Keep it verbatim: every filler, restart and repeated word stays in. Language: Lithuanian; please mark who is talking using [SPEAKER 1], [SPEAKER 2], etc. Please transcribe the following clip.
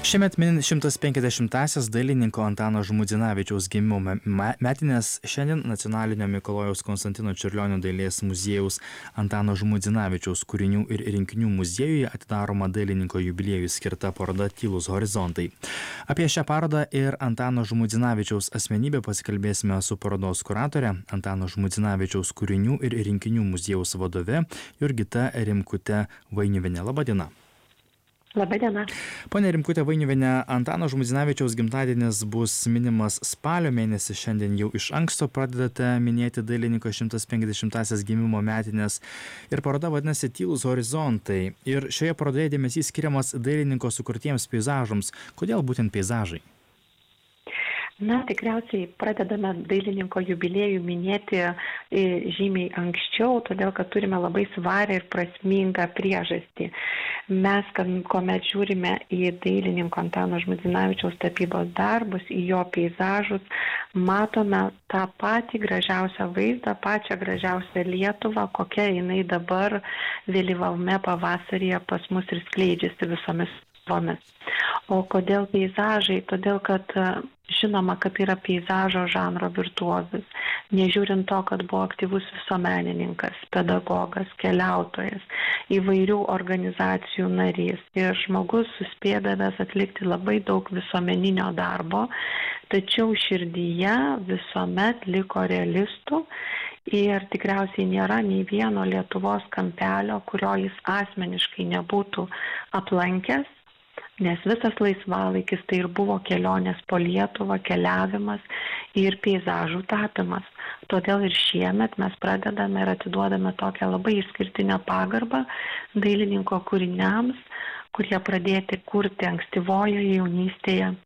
[SPEAKER 1] Šiemet minint šimtas penkiasdešimtąsias dailininko Antano Žmuidzinavičiaus gimimo metines, šiandien Nacionalinio Mikalojaus Konstantino Čiurlionio dailės muziejaus Antano Žmuidzinavičiaus kūrinių ir rinkinių muziejuje atidaroma dailininko jubiliejui skirta paroda Tylūs horizontai. Apie šią parodą ir Antano Žmuidzinavičiaus asmenybę pasikalbėsime su parodos kuratore, Antano Žmuidzinavičiaus kūrinių ir rinkinių muziejaus vadove Jurgita Rimkute Vainiuvienė. Labą dieną.
[SPEAKER 2] Labadiena.
[SPEAKER 1] Pone Rimkute Vainiuvienė, Antano Žmuidzinavičiaus gimtadienis bus minimas spalio mėnesį, šiandien jau iš anksto pradedate minėti dailininko šimtas penkiasdešimtąsias gimimo metines ir paroda vadinasi Tylūs horizontai. Ir šioje parodoje dėmesys skiriamas dailininko sukurtiems peizažams. Kodėl būtent peizažai?
[SPEAKER 2] Na, tikriausiai pradedame dailininko jubiliejų minėti žymiai anksčiau, todėl kad turime labai svarę ir prasmingą priežastį. Mes, kuomet žiūrime į dailininko Antano Žmuidzinavičiaus tapybos darbus, į jo peizažus, matome tą patį gražiausią vaizdą, pačią gražiausią Lietuvą, kokia jinai dabar vėlyvame pavasaryje pas mus ir skleidžiasi visomis spalvomis. O kodėl peizažai? Todėl, kad žinoma, kad yra peizažo žanro virtuozas. Nežiūrint to, kad buvo aktyvus visuomenininkas, pedagogas, keliautojas, įvairių organizacijų narys ir žmogus suspėdavęs atlikti labai daug visuomeninio darbo, tačiau širdyje visuomet liko realistų ir tikriausiai nėra nei vieno Lietuvos kampelio, kurio jis asmeniškai nebūtų aplankęs, nes visas laisvalaikis tai ir buvo kelionės po Lietuvą, keliavimas ir peizažų tapimas. Todėl ir šiemet mes pradedame ir atiduodame tokią labai išskirtinę pagarbą dailininko kūriniams, kurie pradėti kurti ankstyvojoje jaunystėje